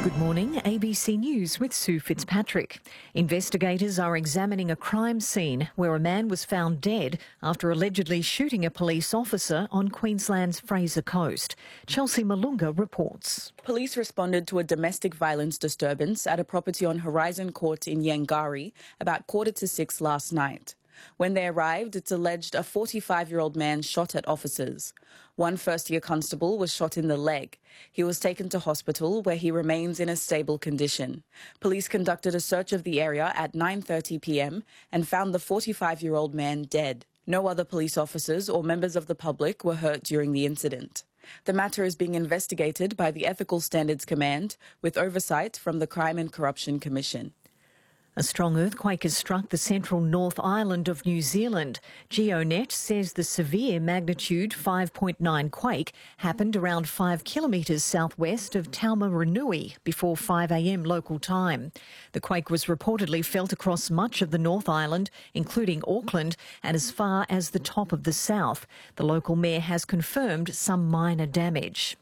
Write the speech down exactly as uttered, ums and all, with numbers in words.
Good morning, A B C News with Sue Fitzpatrick. Investigators are examining a crime scene where a man was found dead after allegedly shooting a police officer on Queensland's Fraser Coast. Chelsea Malunga reports. Police responded to a domestic violence disturbance at a property on Horizon Court in Yangari about quarter to six last night. When they arrived, it's alleged a forty-five-year-old man shot at officers. One first-year constable was shot in the leg. He was taken to hospital where he remains in a stable condition. Police conducted a search of the area at nine thirty p m and found the forty-five-year-old man dead. No other police officers or members of the public were hurt during the incident. The matter is being investigated by the Ethical Standards Command with oversight from the Crime and Corruption Commission. A strong earthquake has struck the central North Island of New Zealand. GeoNet says the severe magnitude five point nine quake happened around five kilometres southwest of Taumarunui before five a m local time. The quake was reportedly felt across much of the North Island, including Auckland, and as far as the top of the south. The local mayor has confirmed some minor damage.